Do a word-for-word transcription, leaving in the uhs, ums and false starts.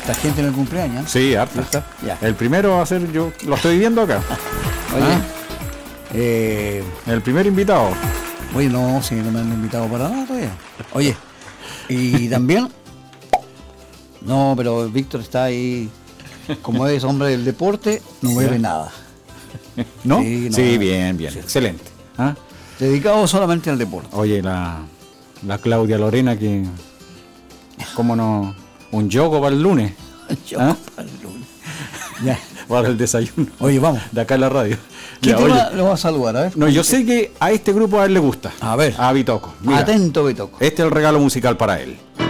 harta gente en el cumpleaños. Sí, harta. Ya. El primero va a ser yo, lo estoy viendo acá. Oye, ¿Ah? eh, el primer invitado. Oye, no, si no me han invitado para nada todavía. Oye, y también, no, pero Víctor está ahí, como es hombre del deporte, no bebe nada. ¿No? Sí, no, sí bien, bien, sí. Excelente. ¿Ah? Dedicado solamente al deporte. Oye, la, la Claudia Lorena que, ¿cómo no? Un yogo para el lunes. Yogo ¿Ah? para el lunes. Ya. Para el desayuno. Oye, vamos. De acá en la radio. ¿Qué Ya, tema oye, lo vas a saludar? A ver. no, yo sé que a este grupo a él le gusta. A ver. A Bitoco. Mira, Atento, Bitoco. este es el regalo musical para él.